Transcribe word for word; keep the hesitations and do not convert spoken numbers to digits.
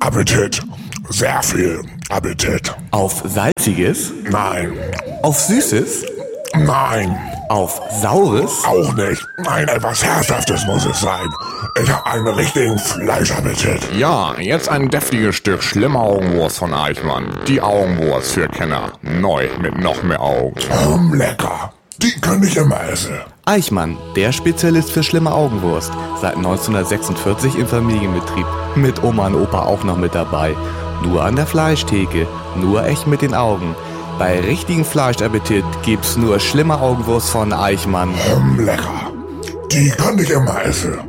Appetit. Sehr viel Appetit. Auf Salziges? Nein. Auf Süßes? Nein. Auf Saures? Auch nicht. Nein, etwas Herzhaftes muss es sein. Ich habe einen richtigen Fleischappetit. Ja, jetzt ein deftiges Stück schlimme Augenwurst von Eichmann. Die Augenwurst für Kenner. Neu mit noch mehr Augen. Ähm, lecker. Die kann ich immer essen. Eichmann, der Spezialist für schlimme Augenwurst. Seit neunzehnhundertsechsundvierzig im Familienbetrieb. Mit Oma und Opa auch noch mit dabei. Nur an der Fleischtheke. Nur echt mit den Augen. Bei richtigen Fleischappetit gibt's nur schlimme Augenwurst von Eichmann. Ähm, lecker. Die kann ich immer essen.